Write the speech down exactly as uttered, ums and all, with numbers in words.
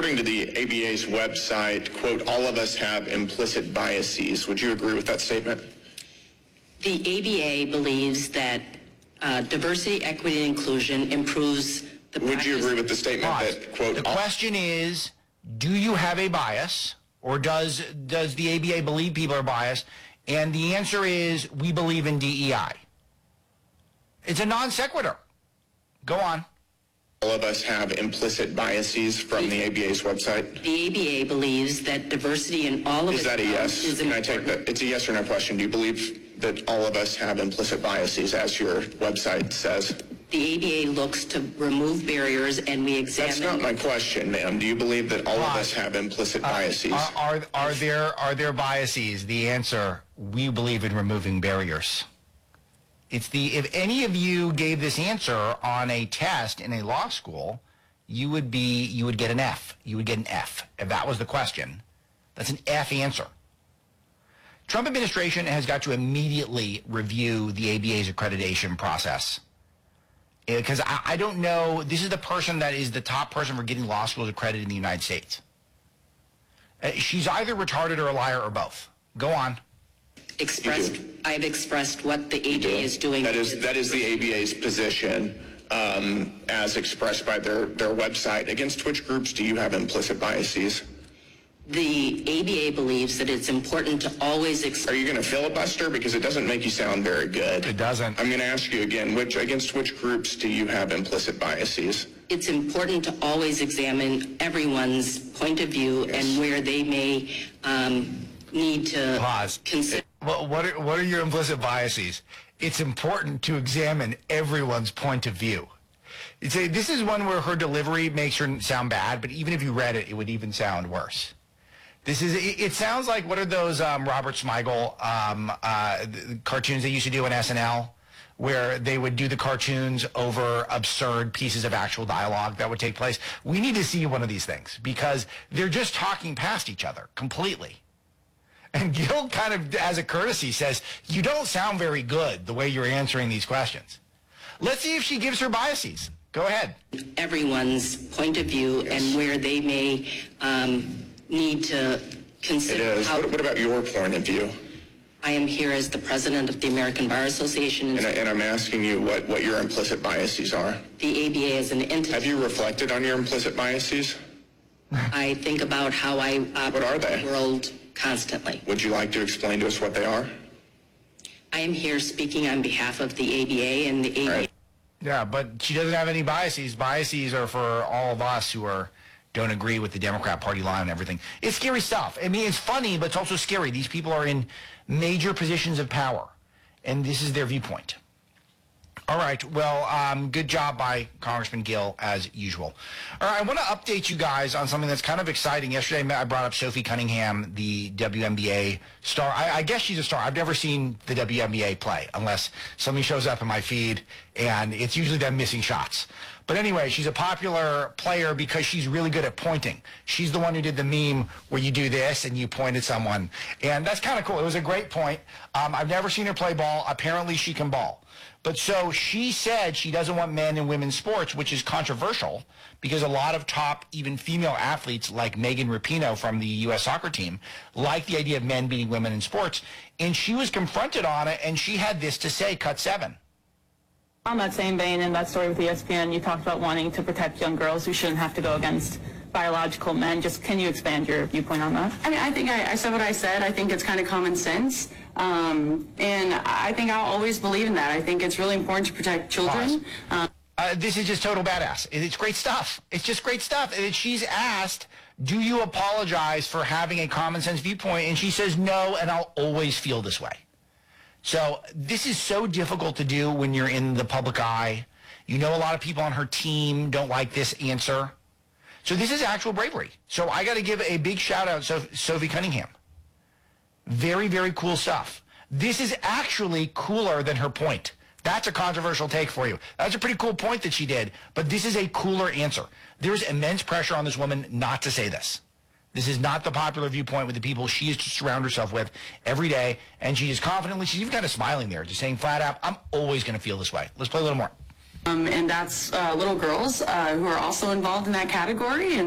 according to the A B A's website, quote, all of us have implicit biases. Would you agree with that statement? The A B A believes that uh, diversity, equity, and inclusion improves the Would practice. you agree with the statement Pause. that, quote... The question is, do you have a bias, or does does the A B A believe people are biased? And the answer is, we believe in D E I. It's a non sequitur. Go on. All of us have implicit biases from the A B A's website? The A B A believes that diversity in all of Is its that a yes? is Can I important. take that? It's a yes or no question. Do you believe that all of us have implicit biases, as your website says? The A B A looks to remove barriers, and we examine... That's not my question, ma'am. Do you believe that all of us have implicit biases? Uh, are, are, are, there, are there biases? The answer, we believe in removing barriers. It's the, if any of you gave this answer on a test in a law school, you would be, you would get an F. You would get an F. If that was the question, that's an F answer. Trump administration has got to immediately review the A B A's accreditation process. Because I, I don't know, this is the person that is the top person for getting law schools accredited in the United States. Uh, she's either retarded or a liar or both. Go on. Expressed, I've expressed what the A B A is doing. That is, that is the A B A's position, um, as expressed by their, their website. Against which groups do you have implicit biases? The A B A believes that it's important to always express... Are you going to filibuster? Because it doesn't make you sound very good. It doesn't. I'm going to ask you again, which against which groups do you have implicit biases? It's important to always examine everyone's point of view Yes. and where they may um, need to Pause. consider... Well, what are, what are your implicit biases? It's important to examine everyone's point of view. It's a, this is one where her delivery makes her sound bad, but even if you read it, it would even sound worse. This is, it, it sounds like, what are those um, Robert Smigel um, uh, the cartoons they used to do on S N L, where they would do the cartoons over absurd pieces of actual dialogue that would take place? We need to see one of these things, because they're just talking past each other completely. And Gil kind of, as a courtesy, says, you don't sound very good the way you're answering these questions. Let's see if she gives her biases. Go ahead. Everyone's point of view Yes. and where they may um, need to It consider is. how... What, what about your point of view? I am here as the president of the American Bar Association. And, I, and I'm asking you what, what your implicit biases are. The A B A is an entity. Have you reflected on your implicit biases? I think about how I operate What are they? in the world constantly. Would you like to explain to us what they are? I am here speaking on behalf of the A B A, and the A B A... Right. Yeah, but she doesn't have any biases. Biases are for all of us who are don't agree with the Democrat Party line and everything. It's scary stuff. I mean, it's funny, but it's also scary. These people are in major positions of power, and this is their viewpoint. All right. Well, um, good job by Congressman Gill, as usual. All right. I want to update you guys on something that's kind of exciting. Yesterday, I brought up Sophie Cunningham, the W N B A star. I, I guess she's a star. I've never seen the W N B A play unless somebody shows up in my feed, and it's usually them missing shots. But anyway, she's a popular player because she's really good at pointing. She's the one who did the meme where you do this and you point at someone. And that's kind of cool. It was a great point. Um, I've never seen her play ball. Apparently, she can ball. But so she said she doesn't want men in women's sports, which is controversial because a lot of top, even female athletes like Megan Rapinoe from the U S soccer team like the idea of men beating women in sports. And she was confronted on it, and she had this to say, cut seven. On that same vein, in that story with E S P N, you talked about wanting to protect young girls who shouldn't have to go against biological men. Just can you expand your viewpoint on that? I mean, I think I, I said what I said. I think it's kind of common sense. Um, and I think I'll always believe in that. I think it's really important to protect children. Um, Uh, this is just total badass. It's great stuff. It's just great stuff. And she's asked, do you apologize for having a common sense viewpoint? And she says, no, and I'll always feel this way. So this is so difficult to do when you're in the public eye. You know, a lot of people on her team don't like this answer. So this is actual bravery. So I got to give a big shout out to Sophie Cunningham. Very, very cool stuff. This is actually cooler than her point. That's a controversial take for you. That's a pretty cool point that she did, but this is a cooler answer. There's immense pressure on this woman not to say this. This is not the popular viewpoint with the people she is to surround herself with every day, and she is confidently, she's even kind of smiling there, just saying flat out, I'm always going to feel this way. Let's play a little more. um, and that's uh, little girls uh, who are also involved in that category. And